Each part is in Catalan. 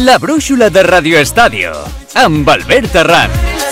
La brúixola de Radio Estadio, amb Albert Terrat.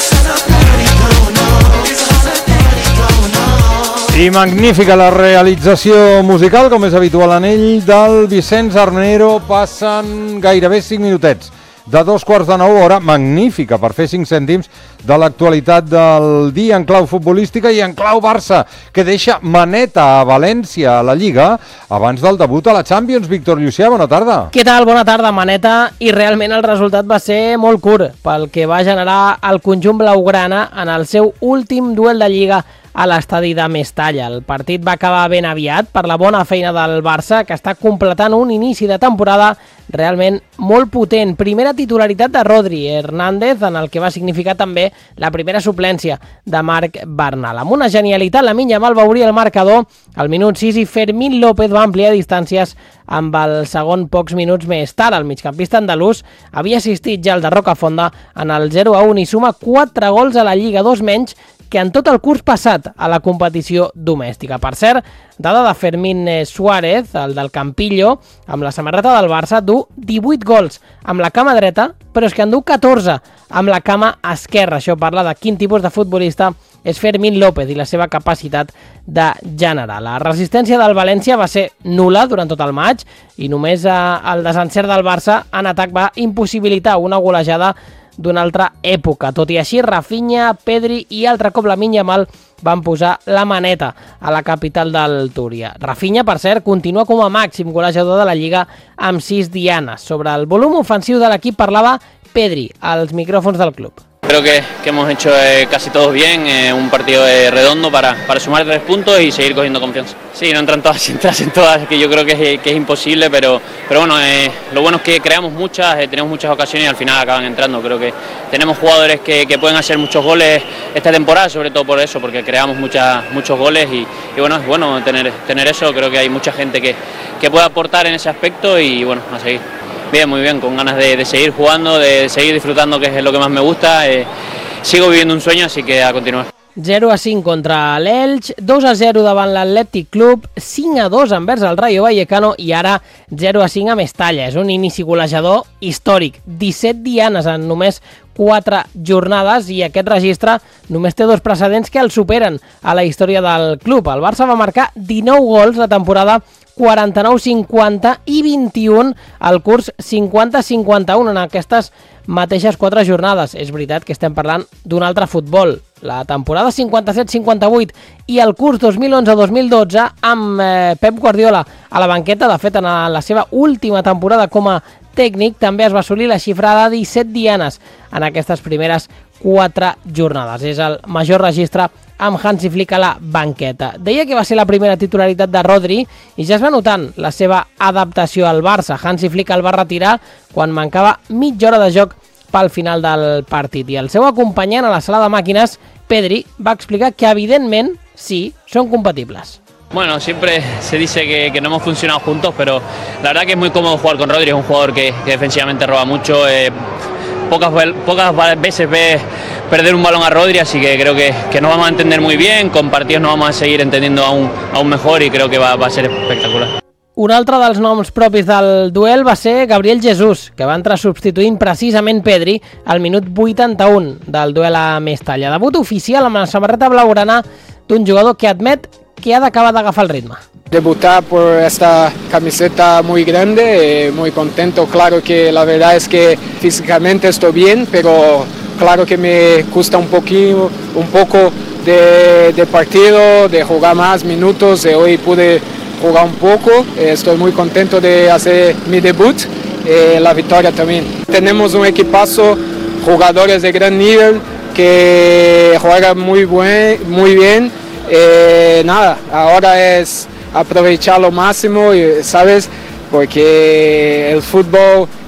I magnífica la realització musical, com és habitual en ell, del Vicenç Armero. Passen gairebé 5 minutets de 8:45, magnífica per fer 5 cèntims de l'actualitat del dia en clau futbolística i en clau Barça, que deixa maneta a València a la Lliga abans del debut a la Champions. Víctor Llucià, bona tarda. Què tal? Bona tarda, maneta, i realment el resultat va ser molt curt pel que va generar el conjunt blaugrana en el seu últim duel de Lliga a l'estadi de Mestalla. El partit va acabar ben aviat per la bona feina del Barça, que està completant un inici de temporada realment molt potent. Primera titularitat de Rodri Hernández, en el que va significar també la primera suplència de Marc Bernal. Amb una genialitat, Lamine Yamal va obrir el marcador al minut 6 i Fermín López va ampliar distàncies amb el segon pocs minuts més tard. El migcampista andalús havia assistit ja al de Rocafonda en el 0-1 i suma 4 gols a la Lliga, 2 menys que en tot el curs passat a la competició domèstica. Per cert, dada de Fermín Suárez, el del Campillo, amb la samarreta del Barça, du 18 gols amb la cama dreta, però és que en du 14 amb la cama esquerra. Això parla de quin tipus de futbolista és Fermín López i la seva capacitat de generar. La resistència del València va ser nul·la durant tot el maig i només el desencert del Barça en atac va impossibilitar una golejada d'una altra època. Tot i així, Rafinha, Pedri i altre cop Lamine Yamal van posar la maneta a la capital del Túria. Rafinha, per cert, continua com a màxim golejador de la Lliga amb 6 dianes. Sobre el volum ofensiu de l'equip parlava Pedri als micròfons del club. Creo que hemos hecho casi todos bien, un partido redondo para sumar 3 puntos y seguir cogiendo confianza. Sí, no entran todas, entras en todas, que yo creo que es imposible, pero bueno, lo bueno es que creamos muchas, tenemos muchas ocasiones y al final acaban entrando. Creo que tenemos jugadores que pueden hacer muchos goles esta temporada, sobre todo por eso, porque creamos muchos goles y bueno, es bueno tener eso. Creo que hay mucha gente que puede aportar en ese aspecto y bueno, a seguir. Bien, muy bien, con ganas de seguir jugando, de seguir disfrutando, que es lo que más me gusta. Sigo viviendo un sueño, así que a continuar. 0-5 contra l'Elx, 2-0 davant l'Atlètic Club, 5-2 envers el Rayo Vallecano i ara 0-5 a Mestalla. És un inici golejador històric, 17 dianes en només 4 jornades i aquest registre només té 2 precedents que el superen a la història del club. El Barça va marcar 19 gols la temporada 49-50 i 21 al curs 50-51 en aquestes mateixes 4 jornades. És veritat que estem parlant d'un altre futbol. La temporada 57-58 i el curs 2011-2012 amb Pep Guardiola a la banqueta. De fet, en la seva última temporada com a tècnic també es va assolir la xifra de 17 dianes en aquestes primeres 4 jornades. És el major registre amb Hansi Flick a la banqueta. Deia que va ser la primera titularitat de Rodri i ja es va notant la seva adaptació al Barça. Hansi Flick el va retirar quan mancava mitja hora de joc pel final del partit i el seu acompanyant a la sala de màquines, Pedri, va explicar que evidentment sí, són compatibles. Bueno, siempre se dice que no hemos funcionado juntos, pero la verdad que es muy cómodo jugar con Rodri, es un jugador que defensivamente roba mucho, pocas veces ves perder un balón a Rodri, así que creo que nos vamos a entender muy bien, con partidos nos vamos a seguir entendiendo aún mejor y creo que va a ser espectacular. Un altre dels noms propis del duel va ser Gabriel Jesús, que va entrar substituint precisament Pedri al minut 81 del duel a Mestalla. Debut oficial amb la samarreta blaugrana d'un jugador que admet que ha d'acabar d'agafar el ritme. Debutar por esta camiseta muy grande, muy contento. Claro que la verdad es que físicamente estoy bien, pero claro que me cuesta un poco de partido, de jugar más minutos. Hoy pude jugar un poco, estoy muy contento de hacer mi debut, la victoria también. Tenemos un equipazo, jugadores de gran nivel que juegan muy bien. Nada, ahora es aprovechar lo máximo, ¿sabes? Porque el fútbol